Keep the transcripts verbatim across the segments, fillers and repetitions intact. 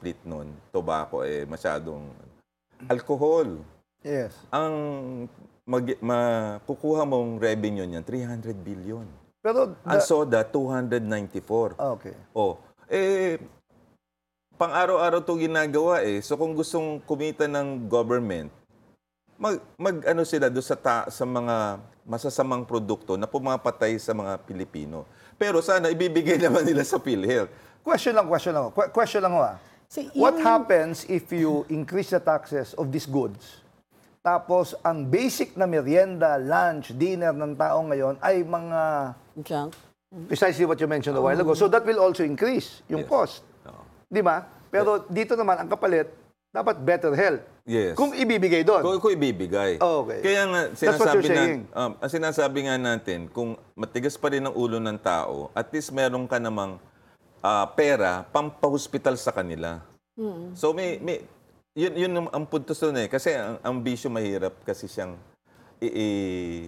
split nun, tobacco, eh, masyadong alcohol. Yes. Ang mag, makukuha mong revenue niyan, three hundred billion. Pero, Ang the- soda, two hundred ninety-four. okay. Oh, eh, pang araw-araw to ginagawa eh. So kung gustong kumita ng government, mag, mag ano sila do sa, ta, sa mga masasamang produkto na pumapatay sa mga Pilipino. Pero sana ibibigay naman nila sa PhilHealth. Question lang, question lang. Qu- question lang ho, ah. So, What yung- happens if you increase the taxes of these goods? Tapos, ang basic na merienda, lunch, dinner ng tao ngayon ay mga, Junk. precisely what you mentioned a while ago. So that will also increase yung Yes. cost. Oo. Di ba? Pero dito naman, ang kapalit, dapat better health. Yes. Kung ibibigay doon. Kung, kung ibibigay. Okay. Kaya nga, That's what sinasabi, you're na, saying. um, ang sinasabi nga natin, kung matigas pa rin ang ulo ng tao, at least meron ka namang ah, pera pampahospital sa kanila. So may, may yun, yun ang, ang puntos doon eh. Kasi ang, ang bisyo mahirap kasi siyang i, i-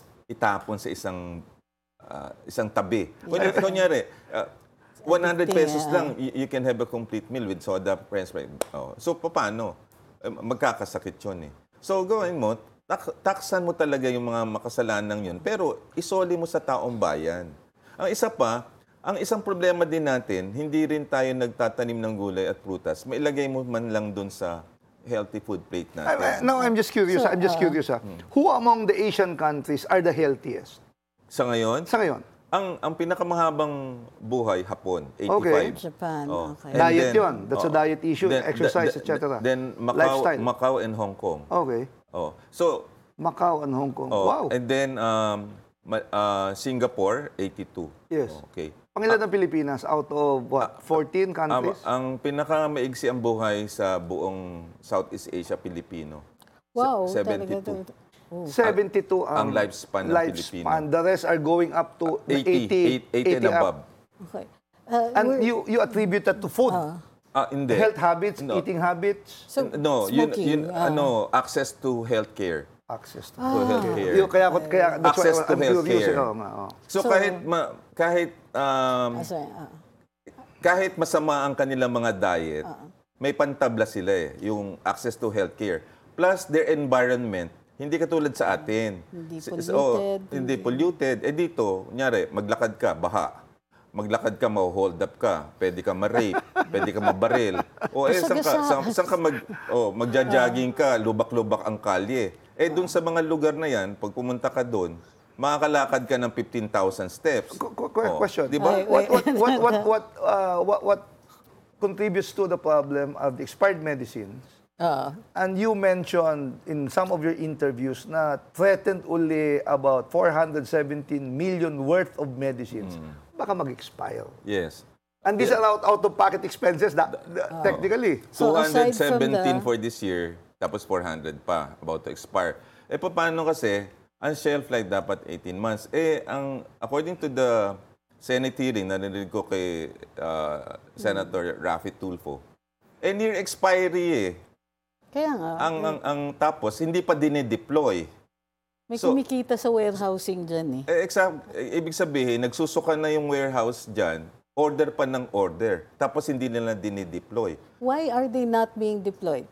itapon sa isang ah, isang tabi. Kunyari, kunyari ah, one hundred pesos lang, you, you can have a complete meal with soda, french fries. Oh. So, paano? Eh, Magkakasakit yun eh. So, gawin mo, tak- taksan mo talaga yung mga makasalanan yun, pero isoli mo sa taong bayan. Ang isa pa, ang isang problema din natin, hindi rin tayo nagtatanim ng gulay at prutas. Mailagay mo man lang dun sa healthy food plate I- I- natin. now, I'm just curious. So, I'm just uh, curious. ah. Who among the Asian countries are the healthiest? Sa ngayon, Sa ngayon? ang ang pinakamahabang buhay, Hapon, Okay. eighty-five. Japan, Oh. okay. And Diet then- yun. That's a oh. diet issue, Then- exercise, the- et cetera. Then Macau, Lifestyle. Macau and Hong Kong. Okay. Oh. So, Macau and Hong Kong. oh, Wow. and then um, ma- uh, Singapore, eighty-two. Yes. Oh, okay. Pangilan ng Pilipinas out of what? fourteen Ang, countries? ang pinakamaigsi ang buhay sa buong Southeast Asia, Pilipino. Wow, Se- talaga. seventy-two. talaga. Oh. seventy-two ang ang lifespan ng lifespan. Pilipino. The rest are going up to eighty, eighty, eighty and up. above. Okay. Uh, And we're- you you attribute that to food. Ah, hindi. Health habits, No. eating habits, so, No, yun, smoking, yun, ah. ano, access to healthcare. access to. To healthcare. Yung kaya ko kaya that's Access why to I'm curious. healthcare. Oo nga, oo. So, So- kahit ma, kahit um, Ah, sorry, ah. kahit masama ang kanilang mga diet, may pantabla sila eh, yung access to healthcare. Plus their environment, hindi katulad sa atin. Hindi S- polluted, oh, hindi hindi- polluted. Eh dito, kunyari, maglakad ka, baha. Maglakad ka, ma-hold up ka. Pwede ka ma-rape. Pwede ka mabaril. O eh, saan ka, saan, saan ka mag, oh, magja-jogging ka, lubak-lubak ang kalye. Eh, dun sa mga lugar na yan, pag pumunta ka dun, makakalakad ka ng fifteen thousand steps. Qu- qu- qu- Oh, Question. di ba? Ay, What what what what what uh, what what contributes to the problem of the expired medicines? Ah. And you mentioned in some of your interviews na threatened only about four hundred seventeen million worth of medicines. Baka mag-expire. Yes. And these are out, out-of-pocket expenses, that, technically. So, aside from two hundred seventeen the- for this year, tapos four hundred pa, about to expire. Eh, paano kasi, ang shelf life dapat eighteen months. Eh, ang, according to the Senate hearing, narinig ko kay uh, Senator Raffy Tulfo, eh, near expiry eh. Kaya nga, Ang, ang, ang tapos, hindi pa dinideploy. may so- kumikita sa warehousing dyan eh. Eh, exact, eh, ibig sabihin, nagsusuka na yung warehouse dyan, order pa ng order, tapos hindi nila dinideploy. Why are they not being deployed?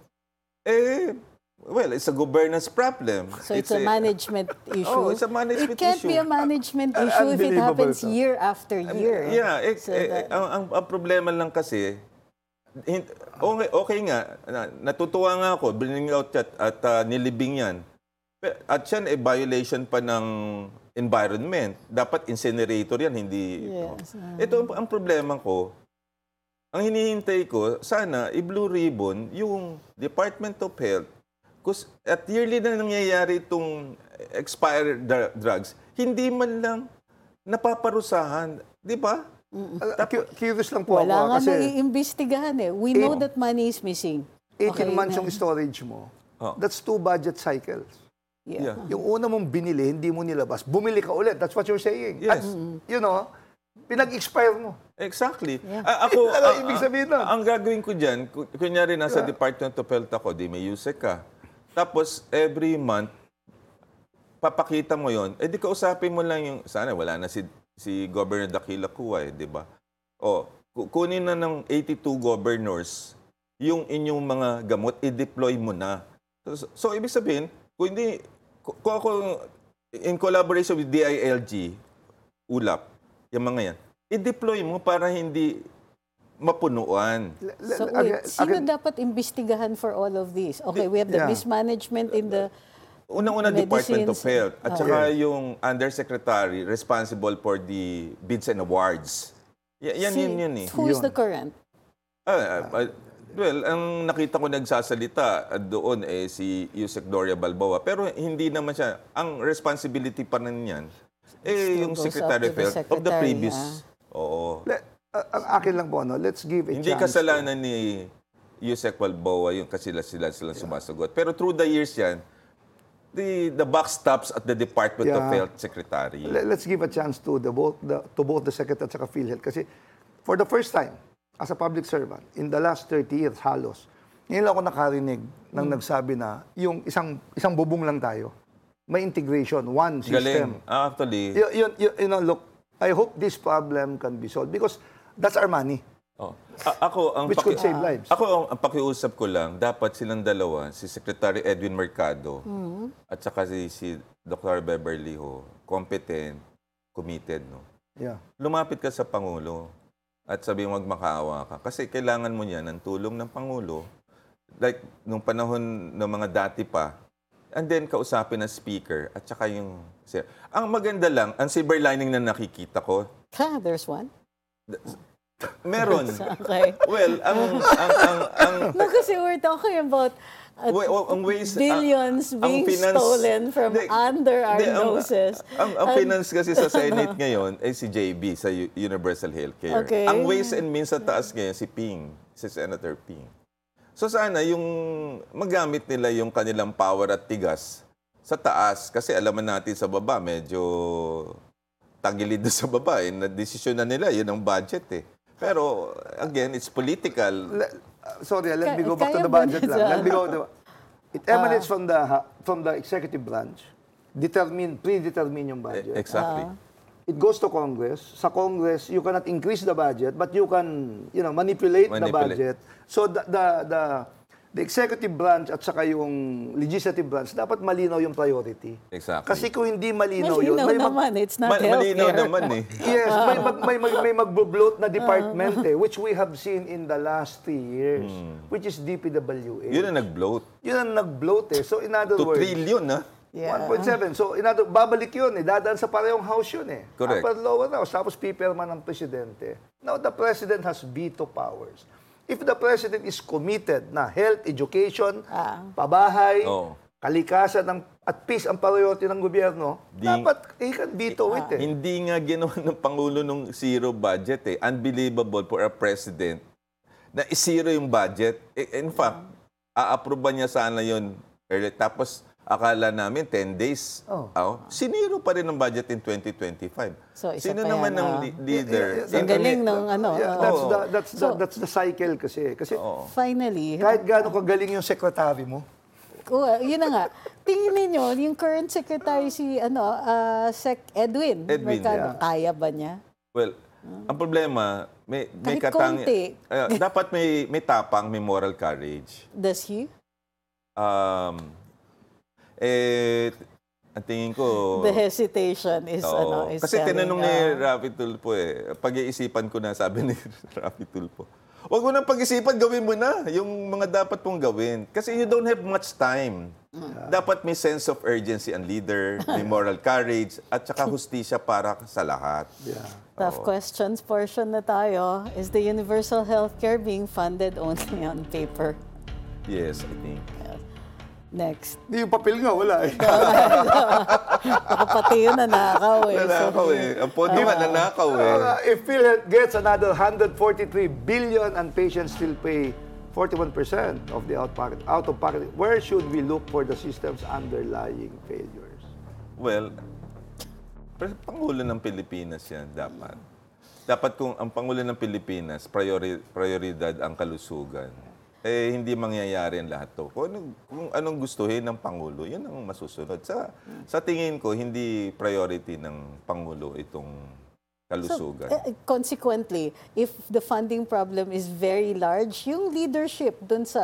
Eh, well, it's a governance problem. So it's, a, management issue. Oh, it's a management It can't be issue. a management Uh, issue if it unbelievable happens ito. year after year. Yeah, eh, So eh, that- ang, ang, ang problema lang kasi, hin- okay, okay nga, na- natutuwa nga ako, bring out at, at uh, nilibing yan. Pe- At yan, eh, violation pa ng environment. Dapat incinerator yan, hindi... Yes, oh. Ito ang, ang problema ko, ang hinihintay ko, sana i-blue ribbon yung Department of Health. Because at yearly na nangyayari itong expired dr- drugs, hindi man lang napaparusahan. Di ba? Uh, cu- curious lang po Wala ako. nga Kasi naiimbestigahan eh. We know Eh, that money is missing. eighteen Okay months na. yung storage mo. Oh. That's two budget cycles. Yeah. Yeah. Yung una mong binili, hindi mo nilabas. Bumili ka ulit. That's what you're saying. Yes. At, you know, pinag-expire mo. Exactly. Yeah. A- ako, Ano a- ibig a- sabihin nun? ang gagawin ko dyan, ku- kunyari nasa Yeah. Department of Health ako, di may U S E C ka. Tapos, every month, papakita mo yon. Eh, di kausapin mo lang yung, sana wala na si, si Governor Dakila Kuwa, eh, di ba? O, ku- kunin na ng eighty-two governors yung inyong mga gamot, i-deploy mo na. So, so ibig sabihin, kung hindi, kung ako, in collaboration with D I L G, U L A P, yung mga yan, i-deploy mo para hindi mapunuan. Le- le- So again- wait, sino again- dapat imbestigahan for all of this? Okay, we have the Yeah. mismanagement in the Unang-una, Department of medicines. Health. At Oh. saka yung Undersecretary responsible for the bids and awards. Y- yan, Si- yun, yun eh. Who is Yun. the current? Ah, ah, well, ang nakita ko nagsasalita ah, doon eh si Yusek Doria Balboa. Pero hindi naman siya. Ang responsibility pa rin yan, eh Still yung goes Secretary up of to the Health of the secretary, previous. ah. Oo. Le- a- ang akin lang po, no, let's give a Hindi chance. kasalanan ni Yusek Balboa yung kasi sila sila silang sumasagot. Pero through the years yan, the the buck stops at the Department of Yeah. Health Secretary. Le- Let's give a chance to the both the, to both the Secretary at saka PhilHealth kasi for the first time as a public servant in the last thirty years halos ngayon lang ako nakarinig ng Hmm. nagsabi na yung isang isang bubong lang tayo. May integration, one Galing. system. Ah, actually, You, you, you, you know, look, I hope this problem can be solved because that's our money, oh. A- ako ang which could save lives. Ako ang, ang pakiusap ko lang, dapat silang dalawa, si Secretary Edwin Mercado at saka si, si Doctor Beverly Ho, competent, committed, no. Yeah. Lumapit ka sa Pangulo at sabi mo magmakaawa ka. Kasi kailangan mo niyan ng tulong ng Pangulo. Like, nung panahon ng mga dati pa, and then kausapin ng speaker at saka yung... Ang maganda lang, ang silver lining na nakikita ko, Ha, there's one. meron. Okay. Well, ang... ang, ang, ang No, kasi we're talking about uh, Wa- wa- ang ways, billions ang- ang being finance- stolen from Hindi, under our hindi, ang- noses. Ang, ang, finance kasi sa Senate ngayon ay si J B sa U- Universal Healthcare. Okay. Ang Ways and Means sa taas ngayon si Ping, si Senator Ping. So sana yung magamit nila yung kanilang power at tigas sa taas kasi alaman natin sa baba medyo tagilid doon sa baba eh. Na desisyon na nila, yun ang budget eh. Pero again, it's political. Le- uh, sorry, let me Kaya- go back to kaya the ba budget niya lang. sa- Let me go to It emanates from the ha- from the executive branch. Determine, predetermine yung Eh, budget. Exactly. It goes to Congress. Sa Congress, you cannot increase the budget, but you can, you know, manipulate, the Manipulate. budget. So the, the the the executive branch at saka yung legislative branch dapat malinaw yung priority. Exactly. Kasi kung hindi malinaw, yun, Malinaw may mag- naman, it's not Ma- malinaw healthcare. naman eh. Yes, may mag, may mag, may magbo-bloat na department eh, which we have seen in the last three years, which is D P W A. Yun ang nag-bloat. Yun ang nag-bloat eh. So in other To words, trillion, ha? Yeah. one point seven. So, in other, babalik yun eh. Dadaan sa parehong house yun eh. Correct. Upper lower house. Tapos pipirma ng presidente. Now, the president has veto powers. If the president is committed na health, education, Ah. pabahay, Oo. kalikasan ng, at peace ang priority ng gobyerno, Di- dapat he can veto it eh. Hindi nga ginawa ng Pangulo ng zero budget eh. Unbelievable for a president na zero yung budget. Eh, In fact, a-approve niya sana yun early. Tapos, akala namin ten days. Oh. Oh, siniro pa rin ang budget in twenty twenty-five. So, isa Sino pa naman yan, ang ah. li- leader? Yeah, yeah, Ang galing ng ano. Yeah, uh, that's, Oo. the, that's, the, So- that's the cycle kasi. Kasi Finally, kahit gaano kagaling yung secretary mo, oh, yun na nga. Tingin ninyo, yung current secretary si ano, ah, Sec Edwin. Edwin, Mercado, yeah. kaya ba niya? Well, ang problema, may, may Kahit katang... konti. Eh, dapat may, may tapang, may moral courage. Does he? Um, eh, ang tingin ko... The hesitation is Oo. ano, is Kasi telling, tinanong ni ah, Rafi Tulfo eh. Pag-iisipan ko na, sabi ni Rafi Tulfo. Huwag mo nang pag-isipan, gawin mo na yung mga dapat mong gawin. Kasi you don't have much time. Dapat may sense of urgency ang leader, may moral courage, at saka hustisya para sa lahat. yeah. Tough questions portion na tayo. Is the universal healthcare being funded only on paper? Yes, I think. Next. Di yung papel nga, wala eh. Baka pati yun nanakaw eh. So, Nanakaw eh. Ang pondo nga, nanakaw eh. Uh, if PhilHealth gets another one hundred forty-three billion and patients still pay forty-one percent of the out-pocket, out-of-pocket, where should we look for the system's underlying failures? Well, pero Pangulo ng Pilipinas yan dapat. Dapat kung ang Pangulo ng Pilipinas, priori, prioridad ang kalusugan, eh hindi mangyayari ang lahat to. Kung, anong, kung anong gustuhin ng Pangulo, yun ang masusunod. Sa, sa tingin ko, hindi priority ng Pangulo itong kalusugan. eh, consequently, if the funding problem is very large, yung leadership dun sa